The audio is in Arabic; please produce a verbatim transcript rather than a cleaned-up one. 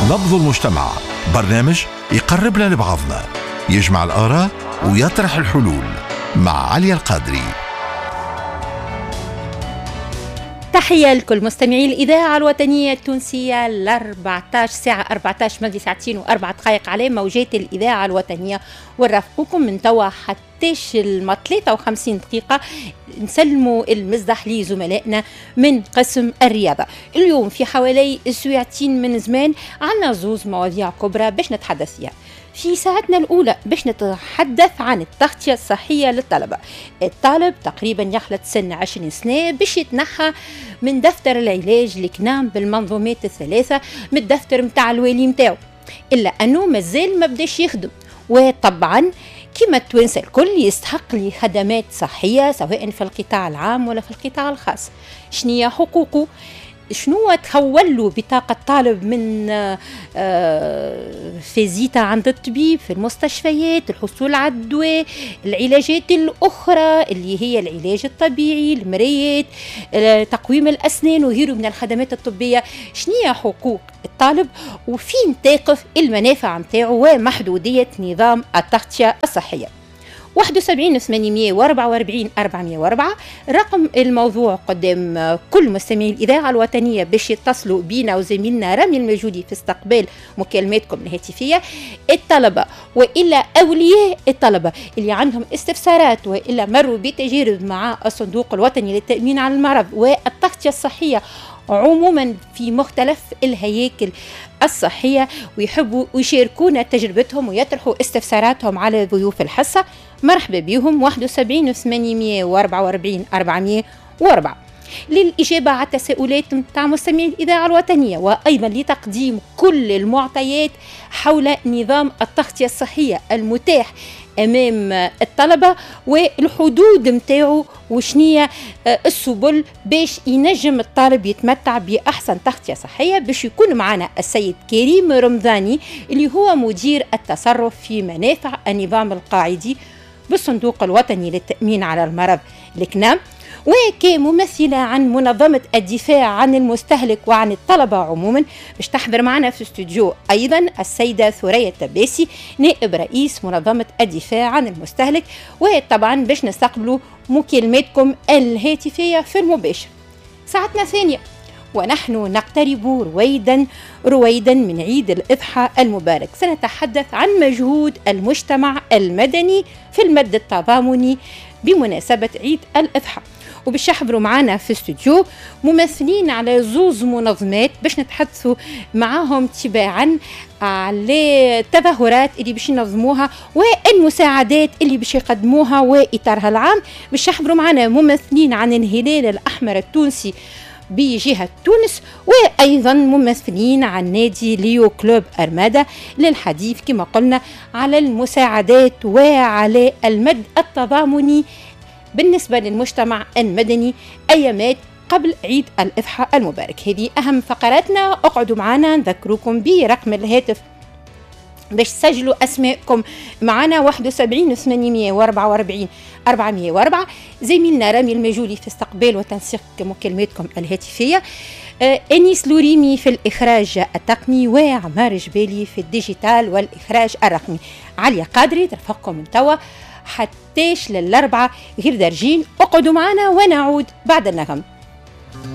نبض المجتمع، برنامج يقربنا لبعضنا، يجمع الآراء ويطرح الحلول، مع عليا القادري. تحية لكل مستمعي الإذاعة الوطنية التونسية الأربعة ساعة أربعة ماضي ساعتين وأربع دقائق على موجات الإذاعة الوطنية، ونرافقكم من توا حتىش الما ثلاثة وخمسين دقيقة نسلموا المزدح لزملائنا من قسم الرياضة. اليوم في حوالي ساعتين من زمان عنا زوز مواضيع كبرى باش نتحدث فيها. في ساعتنا الأولى باش نتحدث عن التغطية الصحية للطلبة. الطالب تقريبا يخلط سن عشرين سنة باش يتنحى من دفتر العلاج الكنام بالمنظومات الثلاثة من الدفتر متاع الوالي متاعه، إلا أنه مازال ما بداش يخدم. وطبعا كما التوانسة الكل يستحق لي خدمات صحية سواء في القطاع العام ولا في القطاع الخاص. شنية حقوقه؟ شنو تخول له بطاقة طالب من فيزيتا عند الطبيب في المستشفيات، الحصول على الدواء، العلاجات الأخرى اللي هي العلاج الطبيعي، المريات، تقويم الأسنان وغيره من الخدمات الطبية. شنية حقوق الطالب وفين تقف المنافع متاعه ومحدودية نظام التغطية الصحية؟ واحد وسبعين ثمانمائة وأربعة وأربعين أربعمائة وأربعة رقم الموضوع قدام كل مستمعي الإذاعة الوطنية باش يتصلوا بينا وزميلنا رامي المجودي في استقبال مكالماتكم الهاتفية. الطلبة وإلا أولياء الطلبة اللي عندهم استفسارات وإلا مروا بتجارب مع الصندوق الوطني للتأمين على المرض والتغطية الصحية عموما في مختلف الهياكل الصحية ويحبوا يشاركونا تجربتهم ويطرحوا استفساراتهم على ضيوف الحصة، مرحبا بهم. واحد وسبعين ثمانمائة وأربعة وأربعين أربعمائة وأربعة للإجابة على التساؤلات متاع مستمعي الإذاعة الوطنية، وأيضا لتقديم كل المعطيات حول نظام التغطية الصحية المتاح أمام الطلبة والحدود متاعه وشنية السبل باش ينجم الطالب يتمتع بأحسن تغطية صحية. باش يكون معنا السيد كريم رمضاني اللي هو مدير التصرف في منافع النظام القاعدي بالصندوق الوطني للتأمين على المرض الكنام، وكممثلة عن منظمة الدفاع عن المستهلك وعن الطلبة عموما. باش تحضر معنا في استوديو أيضا السيدة ثريا التباسي نائب رئيس منظمة الدفاع عن المستهلك، وطبعا باش نستقبلوا مكالماتكم الهاتفية في المباشر. ساعتنا ثانية ونحن نقترب رويدا رويدا من عيد الأضحى المبارك. سنتحدث عن مجهود المجتمع المدني في المد التضامني بمناسبة عيد الأضحى، وباش يحضروا معنا في استوديو ممثلين على زوز منظمات باش نتحدثوا معاهم تباعا على التظاهرات اللي باش ينظموها والمساعدات اللي باش يقدموها وإطارها العام. باش يحضروا معنا ممثلين عن الهلال الأحمر التونسي بجهة تونس، وأيضا ممثلين عن نادي ليو كلوب أرمادا للحديث كما قلنا على المساعدات وعلى المد التضامني بالنسبة للمجتمع المدني أيامات قبل عيد الأضحى المبارك. هذه أهم فقراتنا، اقعدوا معنا. نذكركم برقم الهاتف باش تسجلوا أسماءكم معنا واحد وسبعين ثمانمائة وأربعة وأربعين أربعمائة وأربعة. زميلنا رامي المجودي في استقبال وتنسيق مكالماتكم الهاتفية، آه أنيس لوريمي في الإخراج التقني، وعمار جبالي في الديجيتال والإخراج الرقمي. عليا قادري ترفقكم من توا حتىش للأربعة غير درجين. اقعدوا معنا ونعود بعد النغم.